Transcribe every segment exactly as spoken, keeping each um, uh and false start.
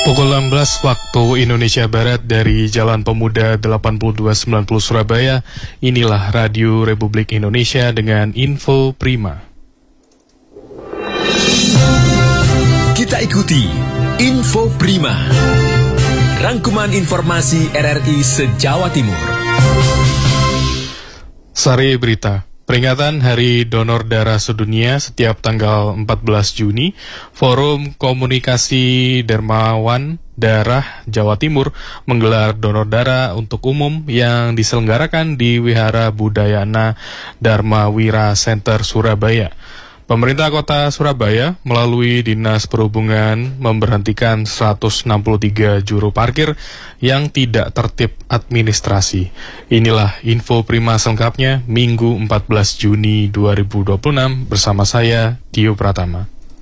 Pukul enam belas waktu Indonesia Barat dari Jalan Pemuda delapan puluh dua sembilan puluh Surabaya. Inilah Radio Republik Indonesia dengan info prima. Kita ikuti Info Prima, rangkuman informasi R R I se-Jawa Timur. Sari berita. Peringatan Hari Donor Darah Sedunia setiap tanggal empat belas Juni, Forum Komunikasi Dermawan Darah Jawa Timur menggelar donor darah untuk umum yang diselenggarakan di Wihara Budayana Dharma Wira Center Surabaya. Pemerintah Kota Surabaya melalui Dinas Perhubungan memberhentikan seratus enam puluh tiga juru parkir yang tidak tertib administrasi. Inilah info prima selengkapnya Minggu empat belas Juni dua ribu dua puluh enam bersama saya Dio Pratama.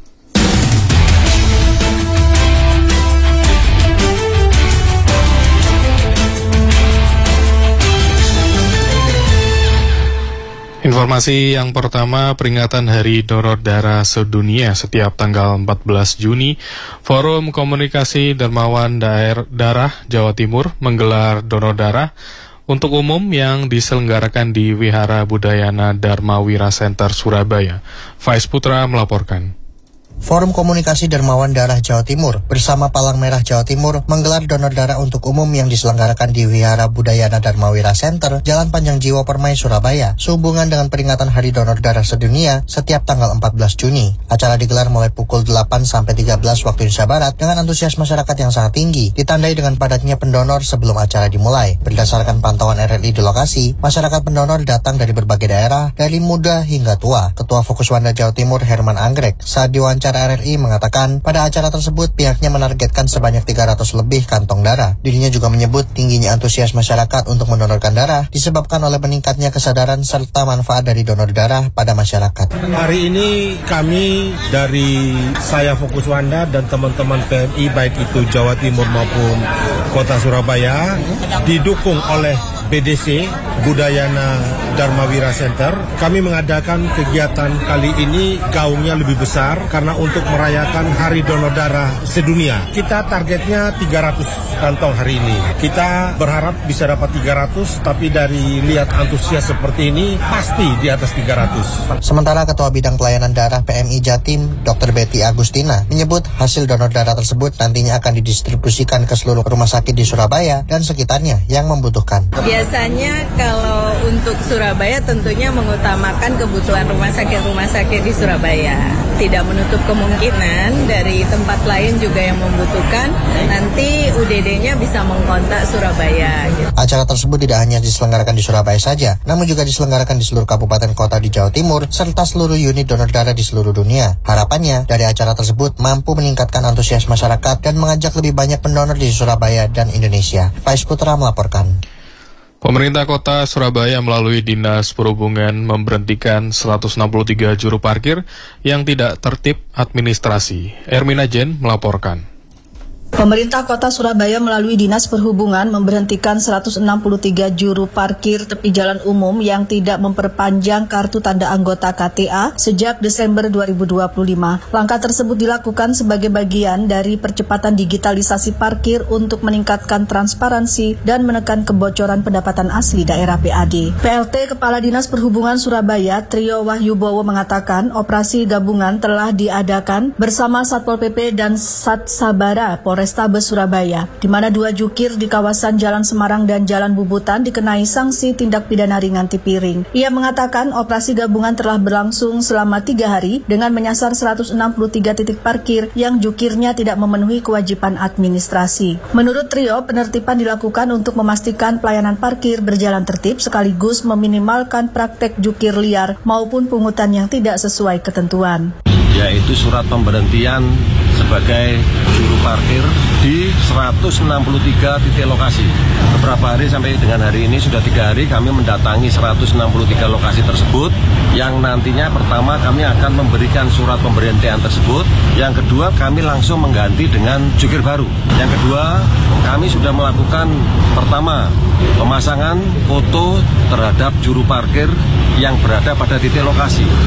Informasi yang pertama, peringatan Hari Donor Darah Sedunia setiap tanggal empat belas Juni, Forum Komunikasi Dermawan Daer, Darah Jawa Timur menggelar donor darah untuk umum yang diselenggarakan di Wihara Budayana Dharma Wira Center Surabaya. Faiz Putra melaporkan. Forum Komunikasi Dermawan Darah Jawa Timur bersama Palang Merah Jawa Timur menggelar donor darah untuk umum yang diselenggarakan di Wihara Budayana Dharma Wira Center, Jalan Panjang Jiwo Permai, Surabaya, sehubungan dengan peringatan Hari Donor Darah Sedunia setiap tanggal empat belas Juni. Acara digelar mulai pukul delapan sampai tiga belas waktu Indonesia Barat dengan antusias masyarakat yang sangat tinggi, ditandai dengan padatnya pendonor sebelum acara dimulai. Berdasarkan pantauan R R I di lokasi, masyarakat pendonor datang dari berbagai daerah, dari muda hingga tua. Ketua Fokuswanda Jawa Timur Herman Anggrek saat diwawancara R R I mengatakan pada acara tersebut pihaknya menargetkan sebanyak tiga ratus lebih kantong darah. Dirinya juga menyebut tingginya antusias masyarakat untuk mendonorkan darah disebabkan oleh meningkatnya kesadaran serta manfaat dari donor darah pada masyarakat. Hari ini kami dari saya Fokuswanda dan teman-teman P M I baik itu Jawa Timur maupun Kota Surabaya didukung oleh B D C Budayana Dharma Wira Center. Kami mengadakan kegiatan kali ini gaungnya lebih besar karena untuk merayakan Hari Donor Darah Sedunia. Kita targetnya tiga ratus kantong hari ini. Kita berharap bisa dapat tiga ratus, tapi dari lihat antusias seperti ini pasti di atas tiga ratus. Sementara Ketua Bidang Pelayanan Darah P M I Jatim, Dokter Betty Agustina, menyebut hasil donor darah tersebut nantinya akan didistribusikan ke seluruh rumah sakit di Surabaya dan sekitarnya yang membutuhkan. Biasanya kalau untuk Surabaya tentunya mengutamakan kebutuhan rumah sakit-rumah sakit di Surabaya. Tidak menutup kemungkinan dari tempat lain juga yang membutuhkan, nanti U D D-nya bisa mengkontak Surabaya. Gitu. Acara tersebut tidak hanya diselenggarakan di Surabaya saja, namun juga diselenggarakan di seluruh kabupaten kota di Jawa Timur, serta seluruh unit donor darah di seluruh dunia. Harapannya, dari acara tersebut mampu meningkatkan antusias masyarakat dan mengajak lebih banyak pendonor di Surabaya dan Indonesia. Faiz Putra melaporkan. Pemerintah Kota Surabaya melalui Dinas Perhubungan memberhentikan seratus enam puluh tiga juru parkir yang tidak tertib administrasi. Ermina Jen melaporkan. Pemerintah Kota Surabaya melalui Dinas Perhubungan memberhentikan seratus enam puluh tiga juru parkir tepi jalan umum yang tidak memperpanjang kartu tanda anggota K T A sejak Desember dua ribu dua puluh lima. Langkah tersebut dilakukan sebagai bagian dari percepatan digitalisasi parkir untuk meningkatkan transparansi dan menekan kebocoran pendapatan asli daerah P A D. P L T Kepala Dinas Perhubungan Surabaya, Trio Wahyubowo mengatakan operasi gabungan telah diadakan bersama Satpol P P dan Satsabara Polrestabes Surabaya, di mana dua jukir di kawasan Jalan Semarang dan Jalan Bubutan dikenai sanksi tindak pidana ringan tipiring. Ia mengatakan operasi gabungan telah berlangsung selama tiga hari dengan menyasar seratus enam puluh tiga titik parkir yang jukirnya tidak memenuhi kewajiban administrasi. Menurut Trio, penertiban dilakukan untuk memastikan pelayanan parkir berjalan tertib sekaligus meminimalkan praktek jukir liar maupun pungutan yang tidak sesuai ketentuan. Yaitu surat pemberhentian sebagai juru parkir di seratus enam puluh tiga titik lokasi. Beberapa hari sampai dengan hari ini sudah tiga hari kami mendatangi seratus enam puluh tiga lokasi tersebut, yang nantinya pertama kami akan memberikan surat pemberhentian tersebut, yang kedua kami langsung mengganti dengan jukir baru. Yang kedua, kami sudah melakukan pertama pemasangan foto terhadap juru parkir yang berada pada titik lokasi.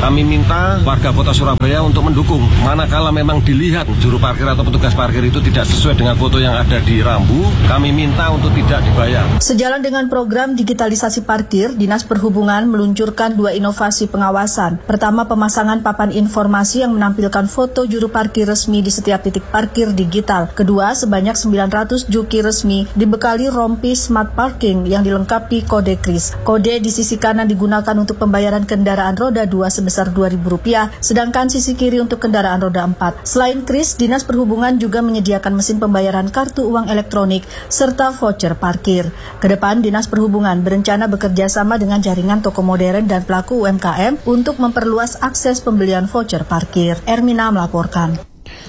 Kami minta warga Kota Surabaya untuk mendukung. Manakala memang dilihat juru parkir atau petugas parkir itu tidak sesuai dengan foto yang ada di rambu, kami minta untuk tidak dibayar. Sejalan dengan program digitalisasi parkir, Dinas Perhubungan meluncurkan dua inovasi pengawasan. Pertama, pemasangan papan informasi yang menampilkan foto juru parkir resmi di setiap titik parkir digital. Kedua, sebanyak sembilan ratus juki resmi dibekali rompi smart parking yang dilengkapi kode kris. Kode di sisi kanan digunakan untuk pembayaran kendaraan roda dua sebesar dua ribu rupiah, sedangkan sisi kiri untuk kendaraan roda empat. Selain kris, Dinas Perhubungan juga menyediakan mesin pembayaran kartu uang elektronik serta voucher parkir. Kedepan, Dinas Perhubungan berencana bekerja sama dengan jaringan toko modern dan pelaku U M K M untuk memperluas akses pembelian voucher parkir. Ermina melaporkan.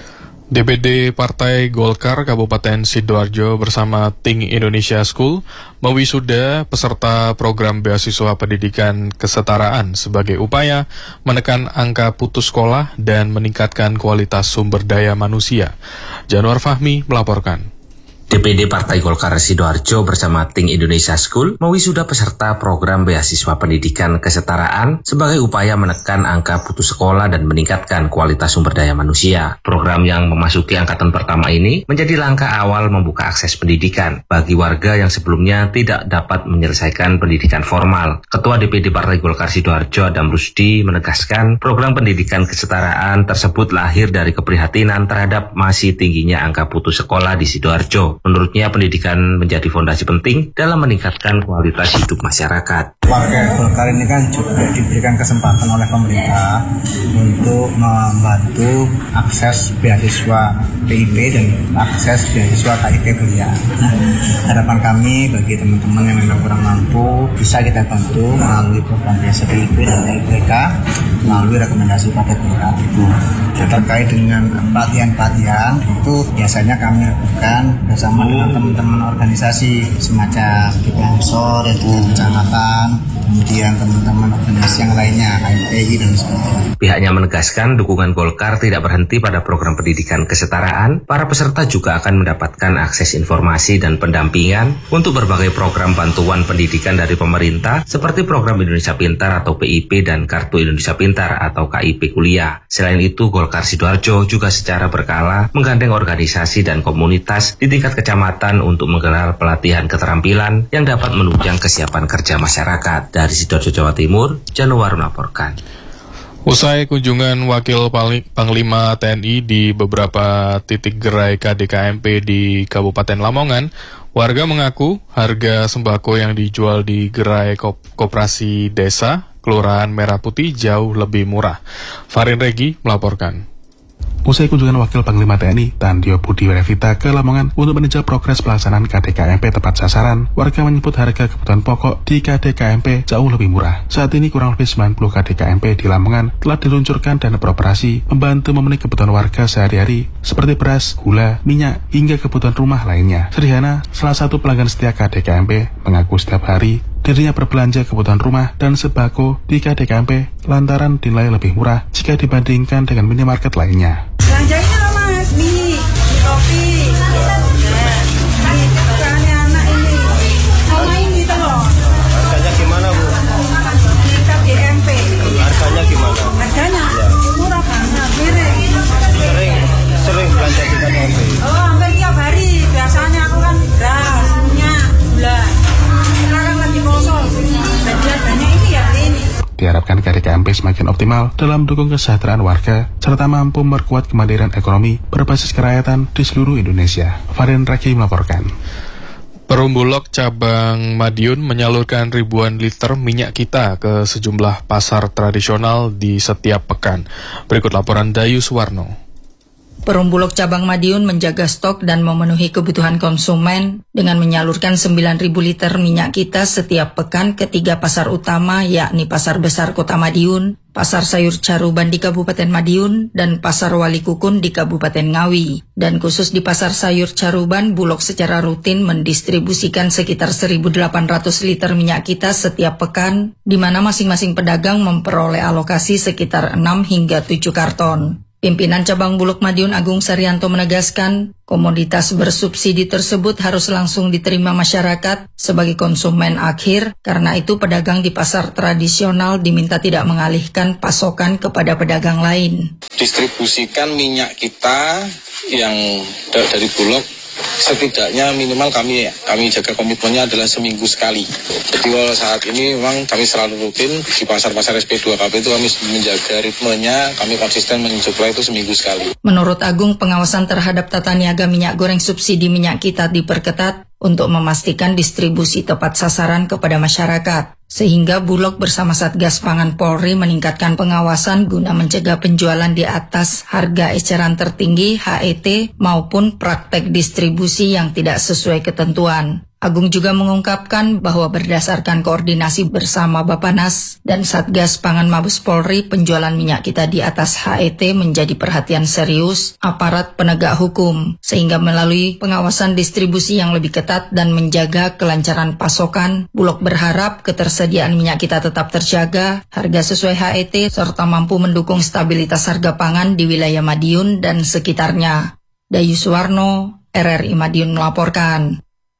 D P D Partai Golkar Kabupaten Sidoarjo bersama Think Indonesia School mewisuda peserta program beasiswa pendidikan kesetaraan sebagai upaya menekan angka putus sekolah dan meningkatkan kualitas sumber daya manusia. Januar Fahmi melaporkan. D P D Partai Golkar Sidoarjo bersama Think Indonesia School mewisuda peserta program beasiswa pendidikan kesetaraan sebagai upaya menekan angka putus sekolah dan meningkatkan kualitas sumber daya manusia. Program yang memasuki angkatan pertama ini menjadi langkah awal membuka akses pendidikan bagi warga yang sebelumnya tidak dapat menyelesaikan pendidikan formal. Ketua D P D Partai Golkar Sidoarjo Adam Rusdi menegaskan program pendidikan kesetaraan tersebut lahir dari keprihatinan terhadap masih tingginya angka putus sekolah di Sidoarjo. Menurutnya pendidikan menjadi fondasi penting dalam meningkatkan kualitas hidup masyarakat. Warga Golkar ini kan juga diberikan kesempatan oleh pemerintah untuk membantu akses beasiswa P I P dan akses beasiswa K I P kuliah. Harapan kami bagi teman-teman yang memang kurang mampu bisa kita bantu melalui program beasiswa P I P dan K I P K melalui rekomendasi Partai Golkar itu. Terkait dengan pelatihan-pelatihan itu biasanya kami lakukan bersama dengan teman-teman organisasi semacam P P Ansor, yaitu kecamatan, kemudian teman-teman organisasi yang lainnya, K M P I dan sebagainya. Pihaknya menegaskan dukungan Golkar tidak berhenti pada program pendidikan kesetaraan. Para peserta juga akan mendapatkan akses informasi dan pendampingan untuk berbagai program bantuan pendidikan dari pemerintah seperti program Indonesia Pintar atau P I P dan Kartu Indonesia Pintar atau K I P kuliah. Selain itu, Golkar Sidoarjo juga secara berkala menggandeng organisasi dan komunitas di tingkat kecamatan untuk menggelar pelatihan keterampilan yang dapat menunjang kesiapan kerja masyarakat. Dari Sidoarjo, Jawa Timur, Januar melaporkan. Usai kunjungan Wakil Panglima T N I di beberapa titik gerai K D K M P di Kabupaten Lamongan, warga mengaku harga sembako yang dijual di gerai koperasi desa Kelurahan Merah Putih jauh lebih murah. Farin Regi melaporkan. Usai kunjungan Wakil Panglima T N I, Tandio Budi Werevita ke Lamongan untuk meninjau progres pelaksanaan K D K M P tepat sasaran, warga menyebut harga kebutuhan pokok di K D K M P jauh lebih murah. Saat ini kurang lebih sembilan puluh K D K M P di Lamongan telah diluncurkan dan beroperasi, membantu memenuhi kebutuhan warga sehari-hari, seperti beras, gula, minyak, hingga kebutuhan rumah lainnya. Sederhana, salah satu pelanggan setia K D K M P, mengaku setiap hari dirinya berbelanja kebutuhan rumah dan sembako di K D K M P lantaran dinilai lebih murah jika dibandingkan dengan minimarket lainnya. Belanjanya loh mas, mie, kopi, nah, ini kebutuhannya anak ini, sama ini telur. Harganya gimana bu? Di K D M P. Harganya gimana? Harganya Ya. murah banget, miring. Sering, sering belanja di K D M P. Oh, hampir tiap hari. Biasanya aku kan beras, minyak, gula. Sekarang lagi kosong. Dan biasanya ini ya ini. Diharapkan K D K M P semakin optimal dalam mendukung kesejahteraan warga, serta mampu memperkuat kemandirian ekonomi berbasis kerakyatan di seluruh Indonesia. Farin Raki melaporkan. Perum Bulog cabang Madiun menyalurkan ribuan liter minyak kita ke sejumlah pasar tradisional di setiap pekan. Berikut laporan Dayu Suwarno. Perum Bulog cabang Madiun menjaga stok dan memenuhi kebutuhan konsumen dengan menyalurkan sembilan ribu liter minyak kita setiap pekan ke tiga pasar utama, yakni Pasar Besar Kota Madiun, Pasar Sayur Caruban di Kabupaten Madiun, dan Pasar Wali Kukun di Kabupaten Ngawi. Dan khusus di Pasar Sayur Caruban, Bulog secara rutin mendistribusikan sekitar seribu delapan ratus liter minyak kita setiap pekan, di mana masing-masing pedagang memperoleh alokasi sekitar enam hingga tujuh karton. Pimpinan Cabang Bulog Madiun Agung Saryanto menegaskan, komoditas bersubsidi tersebut harus langsung diterima masyarakat sebagai konsumen akhir, karena itu pedagang di pasar tradisional diminta tidak mengalihkan pasokan kepada pedagang lain. Distribusikan minyak kita yang dari Bulog, setidaknya minimal kami kami jaga komitmennya adalah seminggu sekali. Jadi kalau saat ini memang kami selalu rutin di pasar-pasar S P dua K P itu kami menjaga ritmenya, kami konsisten mensuplai itu seminggu sekali. Menurut Agung, pengawasan terhadap tata niaga minyak goreng subsidi minyak kita diperketat untuk memastikan distribusi tepat sasaran kepada masyarakat. Sehingga Bulog bersama Satgas Pangan Polri meningkatkan pengawasan guna mencegah penjualan di atas harga eceran tertinggi H E T maupun praktek distribusi yang tidak sesuai ketentuan. Agung juga mengungkapkan bahwa berdasarkan koordinasi bersama Bappenas dan Satgas Pangan Mabes Polri, penjualan minyak kita di atas H E T menjadi perhatian serius aparat penegak hukum, sehingga melalui pengawasan distribusi yang lebih ketat dan menjaga kelancaran pasokan, Bulog berharap ketersediaan minyak kita tetap terjaga, harga sesuai H E T, serta mampu mendukung stabilitas harga pangan di wilayah Madiun dan sekitarnya. Dayu Suwarno, R R I Madiun melaporkan.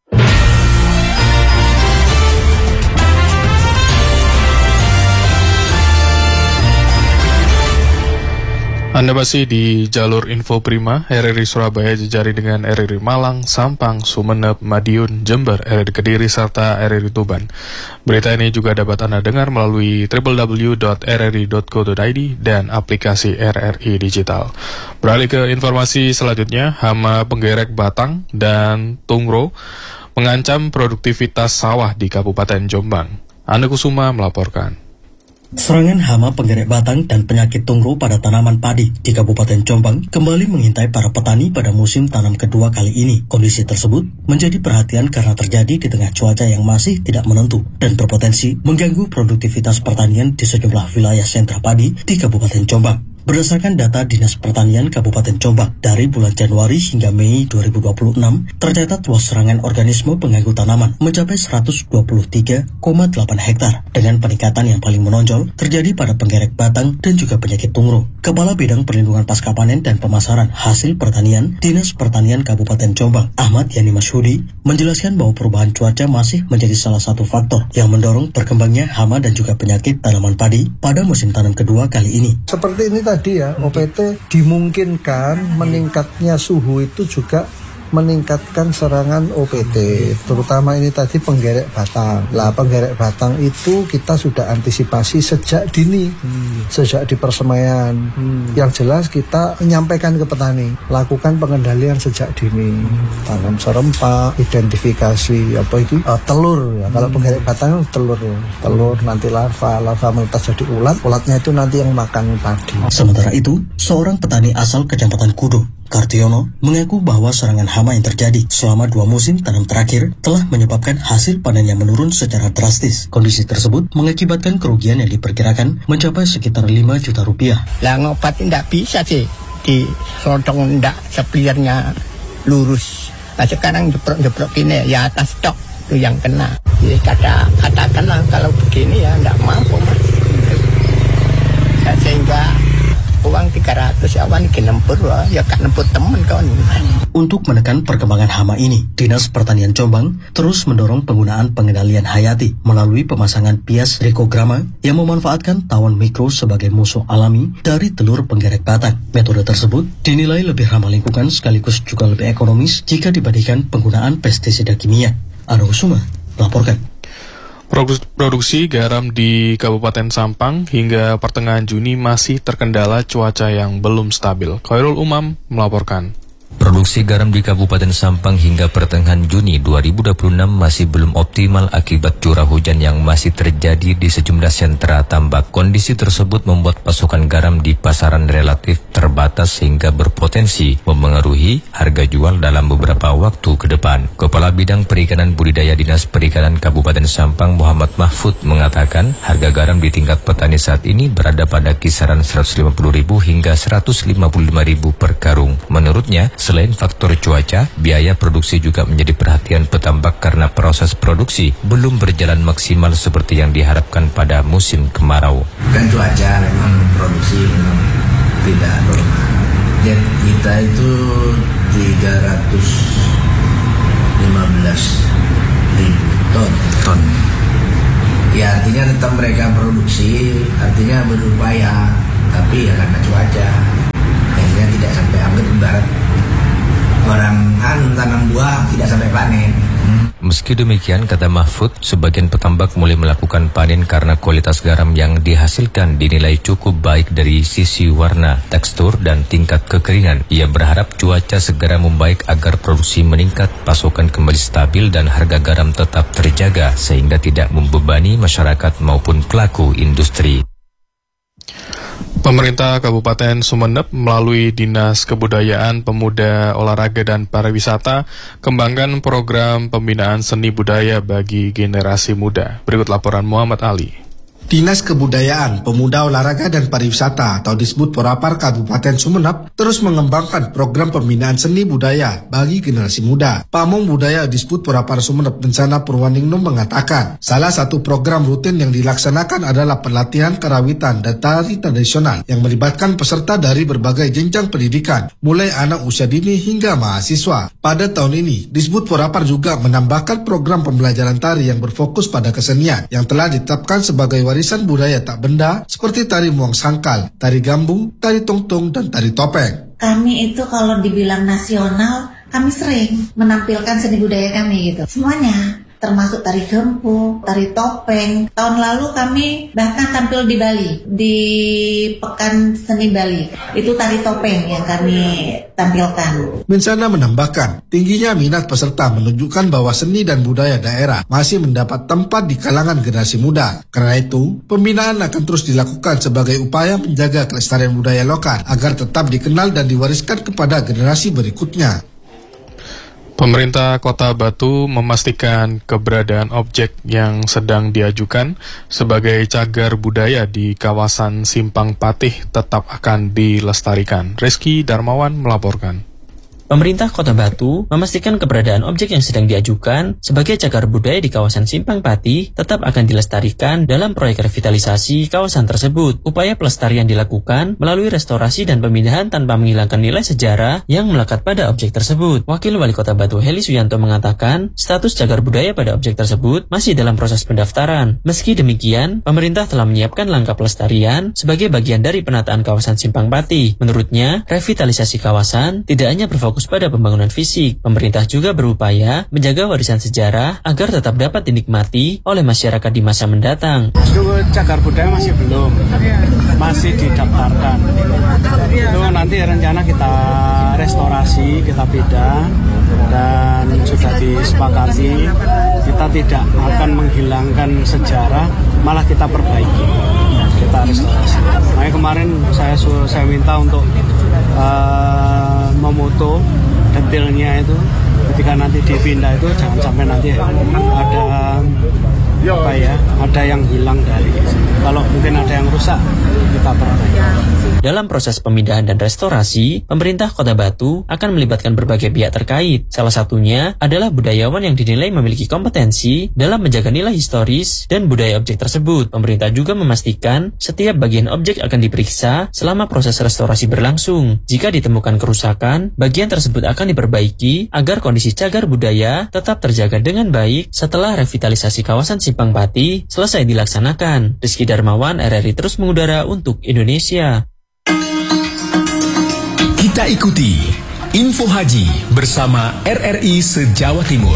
Anda masih di jalur Info Prima, R R I Surabaya jejari dengan R R I Malang, Sampang, Sumeneb, Madiun, Jember, R R I Kediri, serta R R I Tuban. Berita ini juga dapat Anda dengar melalui w w w dot r r i dot co dot i d dan aplikasi R R I Digital. Beralih ke informasi selanjutnya, hama penggerek batang dan tungro mengancam produktivitas sawah di Kabupaten Jombang. Anda Kusuma melaporkan. Serangan hama penggerek batang dan penyakit tungro pada tanaman padi di Kabupaten Jombang kembali mengintai para petani pada musim tanam kedua kali ini. Kondisi tersebut menjadi perhatian karena terjadi di tengah cuaca yang masih tidak menentu dan berpotensi mengganggu produktivitas pertanian di sejumlah wilayah sentra padi di Kabupaten Jombang. Berdasarkan data Dinas Pertanian Kabupaten Jombang, dari bulan Januari hingga Mei dua ribu dua puluh enam, tercatat luas serangan organisme pengganggu tanaman mencapai seratus dua puluh tiga koma delapan hektar, dengan peningkatan yang paling menonjol terjadi pada penggerek batang dan juga penyakit tungro. Kepala Bidang Perlindungan Pasca Panen dan Pemasaran Hasil Pertanian Dinas Pertanian Kabupaten Jombang, Ahmad Yani Masyudi, menjelaskan bahwa perubahan cuaca masih menjadi salah satu faktor yang mendorong berkembangnya hama dan juga penyakit tanaman padi pada musim tanam kedua kali ini. Seperti ini tadi ya, O P T dimungkinkan meningkatnya suhu itu juga meningkatkan serangan O P T, terutama ini tadi penggerek batang. Lah penggerek batang itu kita sudah antisipasi sejak dini, hmm. sejak di persemaian. Hmm. Yang jelas kita menyampaikan ke petani, lakukan pengendalian sejak dini, hmm. tanam serempak, identifikasi apa itu uh, telur. Ya. Hmm. Kalau penggerek batang telur, ya. telur nanti larva, larva menetas jadi ulat, ulatnya itu nanti yang makan padi. Sementara itu, seorang petani asal Kecamatan Kudo, Kartiono, mengaku bahwa serangan hama yang terjadi selama dua musim tanam terakhir telah menyebabkan hasil panen yang menurun secara drastis. Kondisi tersebut mengakibatkan kerugian yang diperkirakan mencapai sekitar lima juta rupiah. Lah ngobatin tidak bisa sih, disodong tidak sepliernya lurus. Nah sekarang jeprok-jeprok ini ya atas stok itu yang kena. Jadi kata katakanlah kalau begini ya tidak mampu mas. Ya, sehingga uang tiga ratus awan kenempur ya kan nempur temen kawan. Untuk menekan perkembangan hama ini, Dinas Pertanian Jombang terus mendorong penggunaan pengendalian hayati melalui pemasangan bias rikograma yang memanfaatkan tawon mikro sebagai musuh alami dari telur penggerek batang. Metode tersebut dinilai lebih ramah lingkungan sekaligus juga lebih ekonomis jika dibandingkan penggunaan pestisida kimia. Anu Kusuma laporkan. Produksi garam di Kabupaten Sampang hingga pertengahan Juni masih terkendala cuaca yang belum stabil. Khairul Umam melaporkan. Produksi garam di Kabupaten Sampang hingga pertengahan Juni dua ribu dua puluh enam masih belum optimal akibat curah hujan yang masih terjadi di sejumlah sentra tambak. Kondisi tersebut membuat pasokan garam di pasaran relatif terbatas sehingga berpotensi mempengaruhi harga jual dalam beberapa waktu ke depan. Kepala Bidang Perikanan Budidaya Dinas Perikanan Kabupaten Sampang Muhammad Mahfud mengatakan harga garam di tingkat petani saat ini berada pada kisaran seratus lima puluh ribu hingga seratus lima puluh lima ribu per karung. Menurutnya, selain faktor cuaca, biaya produksi juga menjadi perhatian petambak karena proses produksi belum berjalan maksimal seperti yang diharapkan pada musim kemarau. Dan cuaca memang produksi memang tidak normal. target kita itu tiga ratus lima belas ribu ton. ton. Ya artinya tetap mereka produksi, artinya berupaya, tapi ya karena cuaca akhirnya tidak sampai, anggap ibarat orang kan tanam buah tidak sampai panen. Meski demikian, kata Mahfud, sebagian petambak mulai melakukan panen karena kualitas garam yang dihasilkan dinilai cukup baik dari sisi warna, tekstur, dan tingkat kekeringan. Ia berharap cuaca segera membaik agar produksi meningkat, pasokan kembali stabil, dan harga garam tetap terjaga sehingga tidak membebani masyarakat maupun pelaku industri. Pemerintah Kabupaten Sumeneb melalui Dinas Kebudayaan, Pemuda, Olahraga, dan Pariwisata kembangkan program pembinaan seni budaya bagi generasi muda. Berikut laporan Muhammad Ali. Dinas Kebudayaan, Pemuda, Olahraga, dan Pariwisata atau Disbud Porapar Kabupaten Sumeneb terus mengembangkan program pembinaan seni budaya bagi generasi muda. Pamong Budaya Disbud Porapar Sumeneb Bencana Purwaningrum mengatakan, salah satu program rutin yang dilaksanakan adalah pelatihan karawitan dan tari tradisional yang melibatkan peserta dari berbagai jenjang pendidikan, mulai anak usia dini hingga mahasiswa. Pada tahun ini, Disbud Porapar juga menambahkan program pembelajaran tari yang berfokus pada kesenian yang telah ditetapkan sebagai warisan budaya tak benda seperti tari muang sangkal, tari gambung, tari tungtung, dan tari topeng. Kami itu kalau dibilang nasional, kami sering menampilkan seni budaya kami gitu. Semuanya, termasuk tari gempu, tari topeng. Tahun lalu kami bahkan tampil di Bali, di Pekan Seni Bali. Itu tari topeng yang kami tampilkan. Mensana menambahkan, tingginya minat peserta menunjukkan bahwa seni dan budaya daerah masih mendapat tempat di kalangan generasi muda. Karena itu, pembinaan akan terus dilakukan sebagai upaya menjaga kelestarian budaya lokal agar tetap dikenal dan diwariskan kepada generasi berikutnya. Pemerintah Kota Batu memastikan keberadaan objek yang sedang diajukan sebagai cagar budaya di kawasan Simpang Patih tetap akan dilestarikan. Rizky Darmawan melaporkan. Pemerintah Kota Batu memastikan keberadaan objek yang sedang diajukan sebagai cagar budaya di kawasan Simpang Patih tetap akan dilestarikan dalam proyek revitalisasi kawasan tersebut. Upaya pelestarian dilakukan melalui restorasi dan pemindahan tanpa menghilangkan nilai sejarah yang melekat pada objek tersebut. Wakil Wali Kota Batu Heli Suyanto mengatakan status cagar budaya pada objek tersebut masih dalam proses pendaftaran. Meski demikian, pemerintah telah menyiapkan langkah pelestarian sebagai bagian dari penataan kawasan Simpang Patih. Menurutnya, revitalisasi kawasan tidak hanya berfokus pada pembangunan fisik, pemerintah juga berupaya menjaga warisan sejarah agar tetap dapat dinikmati oleh masyarakat di masa mendatang. Itu cagar budaya masih belum, masih didaftarkan. Itu nanti rencana kita restorasi, kita pindah, dan sudah disepakati kita tidak akan menghilangkan sejarah, malah kita perbaiki, kita restorasi. Makanya kemarin saya saya minta untuk uh, memoto detailnya itu ketika nanti dipindah itu jangan sampai nanti ada apa ya, ada yang hilang dari kalau mungkin ada yang rusak kita perbaiki. Dalam proses pemindahan dan restorasi, pemerintah Kota Batu akan melibatkan berbagai pihak terkait. Salah satunya adalah budayawan yang dinilai memiliki kompetensi dalam menjaga nilai historis dan budaya objek tersebut. Pemerintah juga memastikan setiap bagian objek akan diperiksa selama proses restorasi berlangsung. Jika ditemukan kerusakan, bagian tersebut akan diperbaiki agar kondisi cagar budaya tetap terjaga dengan baik setelah revitalisasi kawasan Simpang Patih selesai dilaksanakan. Rizky Darmawan, R R I terus mengudara untuk Indonesia. Kita ikuti Info Haji bersama R R I se-Jawa Timur.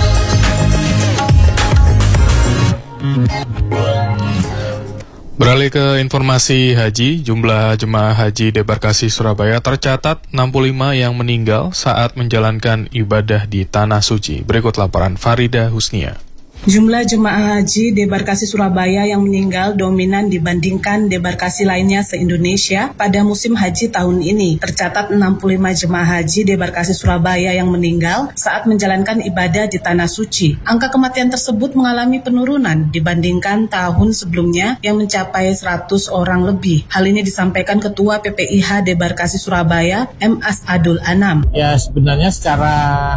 Beralih ke informasi haji, jumlah jemaah haji debarkasi Surabaya tercatat enam puluh lima yang meninggal saat menjalankan ibadah di Tanah Suci. Berikut laporan Farida Husnia. Jumlah jemaah haji debarkasi Surabaya yang meninggal dominan dibandingkan debarkasi lainnya se-Indonesia pada musim haji tahun ini. Tercatat enam puluh lima jemaah haji debarkasi Surabaya yang meninggal saat menjalankan ibadah di Tanah Suci. Angka kematian tersebut mengalami penurunan dibandingkan tahun sebelumnya yang mencapai seratus orang lebih. Hal ini disampaikan Ketua P P I H Debarkasi Surabaya, M Asadul Anam. Ya sebenarnya secara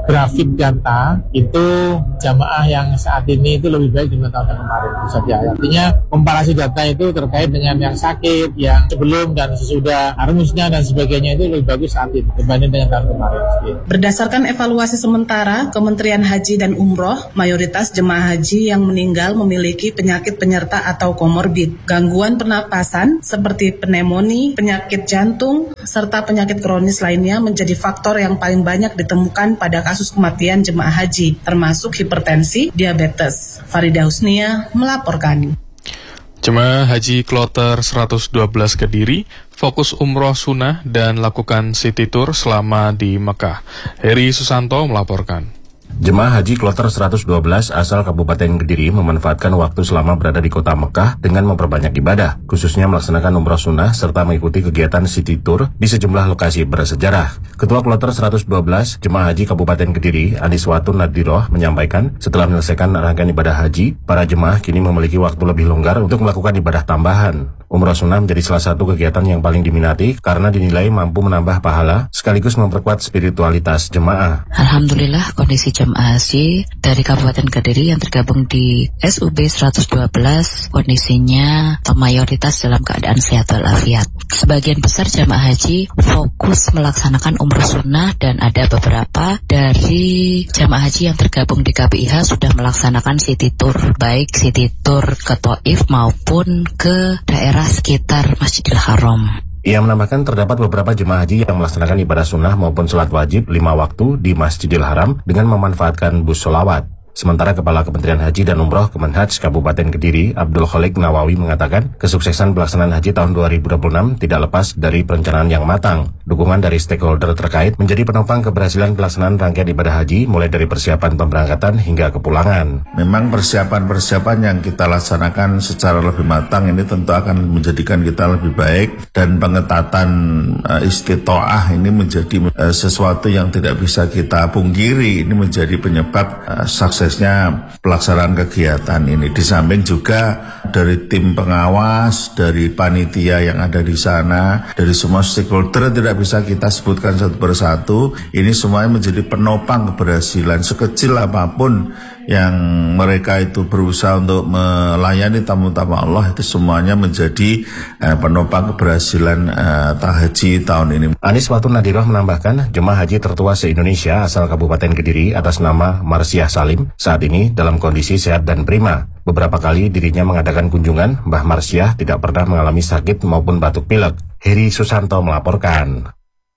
grafik data itu jamaah yang saat ini itu lebih baik dibanding tahun yang kemarin. Itu saja. Artinya komparasi data itu terkait dengan yang sakit, yang sebelum dan sesudah harusnya dan sebagainya itu lebih bagus saat ini dibanding dengan tahun kemarin. Berdasarkan evaluasi sementara Kementerian Haji dan Umroh, mayoritas jemaah haji yang meninggal memiliki penyakit penyerta atau komorbid, gangguan pernapasan seperti pneumonia, penyakit jantung, serta penyakit kronis lainnya menjadi faktor yang paling banyak ditemukan pada kasus kematian jemaah haji, termasuk hipertensi, diabetes. Farida Husnia melaporkan. Jemaah Haji Kloter seratus dua belas Kediri fokus umroh sunnah dan lakukan city tour selama di Mekah. Heri Susanto melaporkan. Jemaah Haji Kloter seratus dua belas asal Kabupaten Kediri memanfaatkan waktu selama berada di kota Mekah dengan memperbanyak ibadah, khususnya melaksanakan umroh sunnah serta mengikuti kegiatan city tour di sejumlah lokasi bersejarah. Ketua Kloter seratus dua belas Jemaah Haji Kabupaten Kediri, Aniswatun Nadiroh, menyampaikan setelah menyelesaikan rangkaian ibadah haji, para jemaah kini memiliki waktu lebih longgar untuk melakukan ibadah tambahan. Umroh sunnah menjadi salah satu kegiatan yang paling diminati karena dinilai mampu menambah pahala sekaligus memperkuat spiritualitas jemaah. Alhamdulillah kondisi jemaah haji dari Kabupaten Kediri yang tergabung di S U B seratus dua belas kondisinya atau mayoritas dalam keadaan sehat walafiat. Sebagian besar jemaah haji fokus melaksanakan umroh sunnah dan ada beberapa dari jemaah haji yang tergabung di K B I H sudah melaksanakan city tour, baik city tour ke Taif maupun ke daerah sekitar Masjidil Haram. Ia menambahkan terdapat beberapa jemaah haji yang melaksanakan ibadah sunnah maupun sholat wajib lima waktu di Masjidil Haram dengan memanfaatkan bus sholawat. Sementara Kepala Kementerian Haji dan Umroh Kemenhaj Kabupaten Kediri, Abdul Khalik Nawawi mengatakan, kesuksesan pelaksanaan haji tahun dua ribu dua puluh enam tidak lepas dari perencanaan yang matang. Dukungan dari stakeholder terkait menjadi penopang keberhasilan pelaksanaan rangkaian ibadah haji mulai dari persiapan pemberangkatan hingga kepulangan. Memang persiapan-persiapan yang kita laksanakan secara lebih matang ini tentu akan menjadikan kita lebih baik, dan pengetatan uh, istitoah ini menjadi uh, sesuatu yang tidak bisa kita pungkiri. Ini menjadi penyebab uh, sukses pelaksanaan kegiatan ini. Di samping juga dari tim pengawas, dari panitia yang ada di sana, dari semua stakeholder tidak bisa kita sebutkan satu persatu. Ini semuanya menjadi penopang keberhasilan. Sekecil apapun yang mereka itu berusaha untuk melayani tamu-tamu Allah, itu semuanya menjadi eh, penopang keberhasilan eh, haji tahun ini. Aniswatun Nadiroh menambahkan, jemaah haji tertua se-Indonesia asal Kabupaten Kediri atas nama Marsiah Salim saat ini dalam kondisi sehat dan prima. Beberapa kali dirinya mengadakan kunjungan, Mbah Marsiah tidak pernah mengalami sakit maupun batuk pilek. Heri Susanto melaporkan.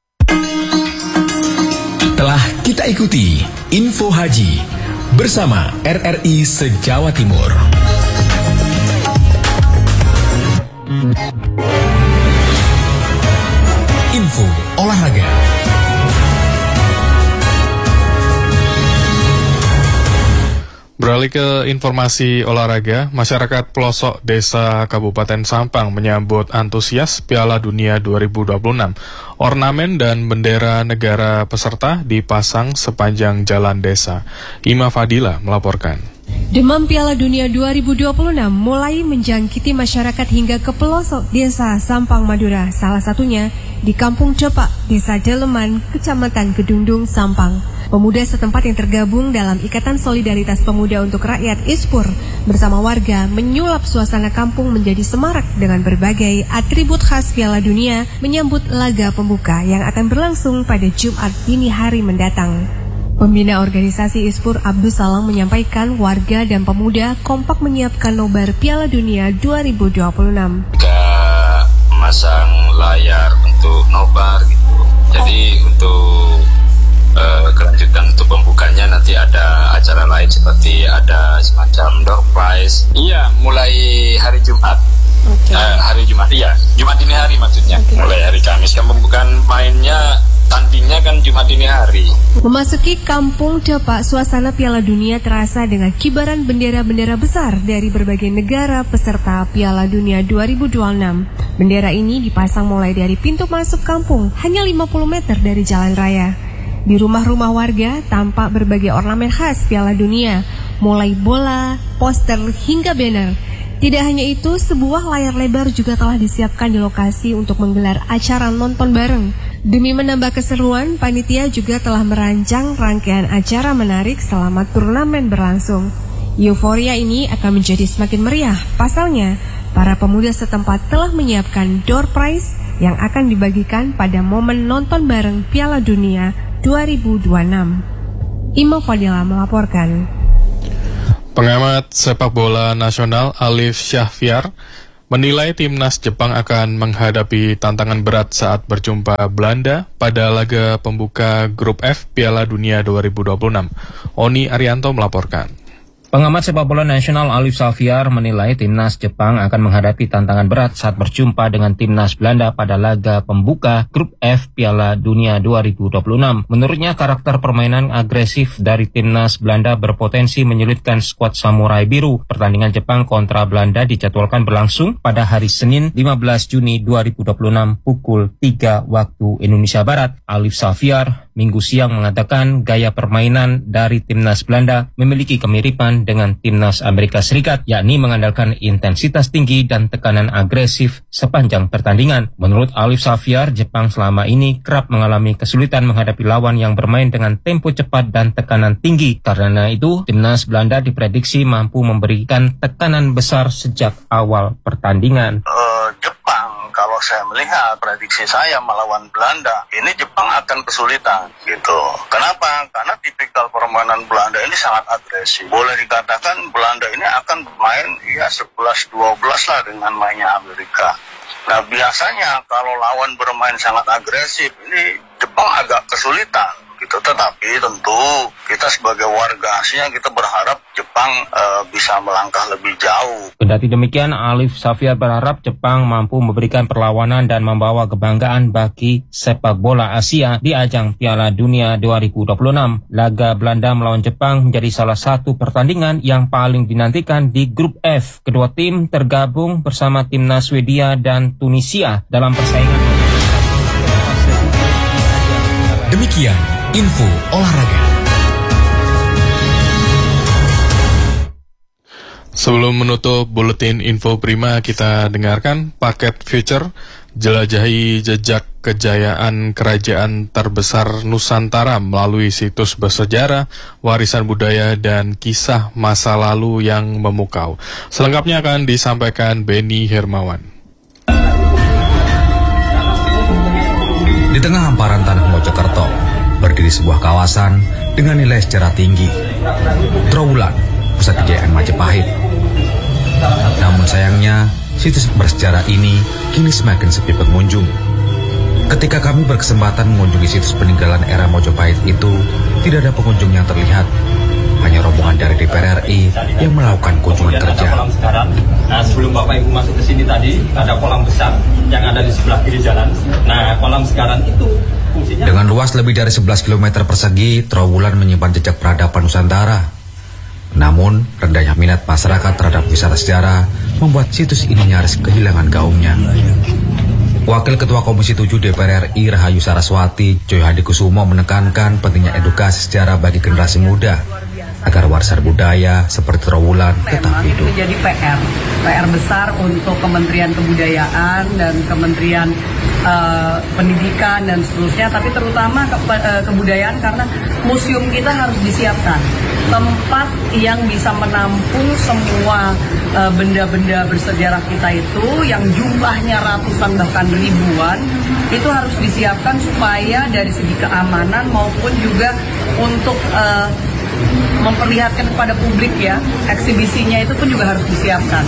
Telah kita ikuti Info Haji bersama R R I se-Jawa Timur. Info olahraga. Beralih ke informasi olahraga, masyarakat pelosok desa Kabupaten Sampang menyambut antusias Piala Dunia dua ribu dua puluh enam. Ornamen dan bendera negara peserta dipasang sepanjang jalan desa. Ima Fadila melaporkan. Demam Piala Dunia dua ribu dua puluh enam mulai menjangkiti masyarakat hingga ke pelosok desa Sampang, Madura. Salah satunya di Kampung Cepak, Desa Deleman, Kecamatan Kedungdung, Sampang. Pemuda setempat yang tergabung dalam Ikatan Solidaritas Pemuda untuk Rakyat ISPUR bersama warga menyulap suasana kampung menjadi semarak dengan berbagai atribut khas Piala Dunia menyambut laga pembuka yang akan berlangsung pada Jumat dini hari mendatang. Pembina organisasi ISPUR Abdus Salang menyampaikan warga dan pemuda kompak menyiapkan nobar Piala Dunia dua ribu dua puluh enam. Kita memasang layar untuk nobar gitu. Jadi untuk Uh, kelanjutan untuk pembukanya nanti ada acara lain seperti ada semacam door prize. Iya, mulai hari Jumat. Okay. Uh, hari Jumat, iya. Jumat dini hari maksudnya. Okay. Mulai hari Kamis kan pembukaan mainnya, tandingnya kan Jumat dini hari. Memasuki Kampung Cepak, suasana Piala Dunia terasa dengan kibaran bendera-bendera besar dari berbagai negara peserta Piala Dunia dua ribu dua puluh enam. Bendera ini dipasang mulai dari pintu masuk kampung, hanya lima puluh meter dari jalan raya. Di rumah-rumah warga tampak berbagai ornamen khas Piala Dunia, mulai bola, poster hingga banner. Tidak hanya itu, sebuah layar lebar juga telah disiapkan di lokasi untuk menggelar acara nonton bareng. Demi menambah keseruan, panitia juga telah merancang rangkaian acara menarik selama turnamen berlangsung. Euforia ini akan menjadi semakin meriah. Pasalnya, para pemuda setempat telah menyiapkan door prize yang akan dibagikan pada momen nonton bareng Piala Dunia dua ribu dua puluh enam. Imo Fadila melaporkan. Pengamat sepak bola nasional Alif Syahfiar menilai timnas Jepang akan menghadapi tantangan berat saat berjumpa Belanda pada laga pembuka grup F Piala Dunia dua ribu dua puluh enam. Oni Arianto melaporkan. Pengamat sepak bola nasional Alif Syahfiar menilai timnas Jepang akan menghadapi tantangan berat saat berjumpa dengan timnas Belanda pada laga pembuka grup F Piala Dunia dua ribu dua puluh enam. Menurutnya, karakter permainan agresif dari timnas Belanda berpotensi menyulitkan skuad Samurai Biru. Pertandingan Jepang kontra Belanda dijadwalkan berlangsung pada hari Senin lima belas Juni dua ribu dua puluh enam pukul tiga waktu Indonesia Barat. Alif Syahfiar Minggu siang mengatakan gaya permainan dari timnas Belanda memiliki kemiripan dengan timnas Amerika Serikat, yakni mengandalkan intensitas tinggi dan tekanan agresif sepanjang pertandingan. Menurut Alif Syahfiar, Jepang selama ini kerap mengalami kesulitan menghadapi lawan yang bermain dengan tempo cepat dan tekanan tinggi. Karena itu, timnas Belanda diprediksi mampu memberikan tekanan besar sejak awal pertandingan. Uh, Jepang, kalau saya melihat prediksi saya melawan Belanda, ini Jepang akan kesulitan gitu. Kenapa? Karena tipikal permainan Belanda ini sangat agresif. Boleh dikatakan Belanda ini akan bermain ya sebelas dua belas lah dengan mainnya Amerika. Nah, biasanya kalau lawan bermain sangat agresif, ini Jepang agak kesulitan gitu. Tetapi tentu kita sebagai warga Asia, kita berharap Jepang e, bisa melangkah lebih jauh. Kendati demikian, Alif Syahfiar berharap Jepang mampu memberikan perlawanan dan membawa kebanggaan bagi sepak bola Asia di ajang Piala Dunia dua ribu dua puluh enam. Laga Belanda melawan Jepang menjadi salah satu pertandingan yang paling dinantikan di grup F. Kedua tim tergabung bersama timnas Swedia dan Tunisia dalam persaingan. Demikian info olahraga. Sebelum menutup buletin info prima, kita dengarkan paket future jelajahi jejak kejayaan kerajaan terbesar Nusantara melalui situs bersejarah, warisan budaya, dan kisah masa lalu yang memukau. Selengkapnya akan disampaikan Beni Hermawan. Di tengah hamparan tanah Mojokerto, berdiri sebuah kawasan dengan nilai sejarah tinggi, Trowulan, pusat kejayaan Majapahit. Namun sayangnya, situs bersejarah ini kini semakin sepi pengunjung. Ketika kami berkesempatan mengunjungi situs peninggalan era Majapahit itu, tidak ada pengunjung yang terlihat. Hanya rombongan dari D P R R I yang melakukan kunjungan kerja. Kolam sekarang. Nah, sebelum Bapak Ibu masuk ke sini tadi, ada kolam besar yang ada di sebelah kiri jalan. Nah, kolam sekarang itu fungsinya... Dengan luas lebih dari sebelas kilometer persegi, Trowulan menyimpan jejak peradaban Nusantara. Namun, rendahnya minat masyarakat terhadap wisata sejarah membuat situs ini nyaris kehilangan gaungnya. Wakil Ketua Komisi tujuh D P R R I Rahayu Saraswati, Joy Hadikusumo menekankan pentingnya edukasi sejarah bagi generasi muda agar warisan budaya seperti Trowulan tetap hidup. Itu jadi P R, P R besar untuk Kementerian Kebudayaan dan Kementerian uh, Pendidikan dan seterusnya, tapi terutama ke, uh, kebudayaan karena museum kita harus disiapkan tempat yang bisa menampung semua uh, benda-benda bersejarah kita itu yang jumlahnya ratusan bahkan ribuan, itu harus disiapkan supaya dari segi keamanan maupun juga untuk uh, memperlihatkan kepada publik ya, eksibisinya itu pun juga harus disiapkan.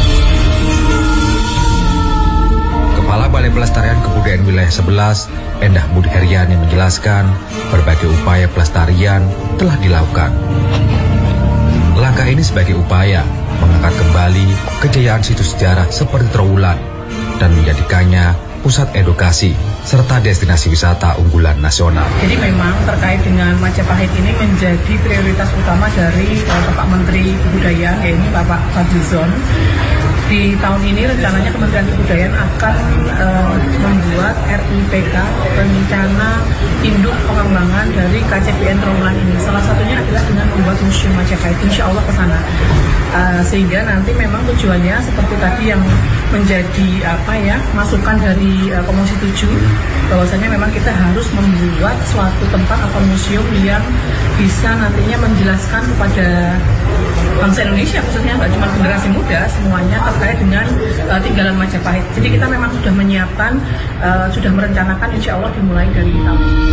Kepala Balai Pelestarian Kebudayaan Wilayah sebelas, Endah Budi Heriani menjelaskan berbagai upaya pelestarian telah dilakukan. Langkah ini sebagai upaya mengangkat kembali kejayaan situs sejarah seperti Trowulan dan menjadikannya pusat edukasi serta destinasi wisata unggulan nasional. Jadi memang terkait dengan Majapahit ini menjadi prioritas utama dari uh, Bapak Menteri Kebudayaan, yaitu Bapak Fadlizon. Di tahun ini rencananya Kementerian Kebudayaan akan uh, membuat R I P K, Rencana Induk Pengembangan perkembangan dari K C P N Trawulan ini. Salah satunya adalah dengan membuat museum Majapahit, insya Allah ke sana. Uh, sehingga nanti memang tujuannya seperti tadi yang menjadi apa ya masukan dari uh, Komisi tujuh, bahwasanya memang kita harus membuat suatu tempat atau museum yang bisa nantinya menjelaskan kepada bangsa Indonesia, khususnya nggak cuma generasi muda, semuanya terkait dengan uh, tinggalan Majapahit. Jadi kita memang sudah menyiapkan, uh, sudah merencanakan, insya Allah dimulai dari tahun ini.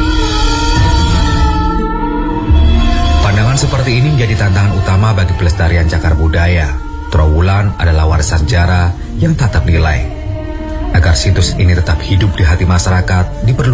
Pandangan seperti ini menjadi tantangan utama bagi pelestarian cagar budaya. Trawulan adalah warisan sejarah yang tetap nilai. Agar situs ini tetap hidup di hati masyarakat, diperlukan